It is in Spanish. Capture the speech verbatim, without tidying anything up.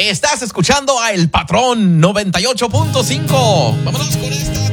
Estás escuchando a El Patrón noventa y ocho punto cinco. Vámonos con esta.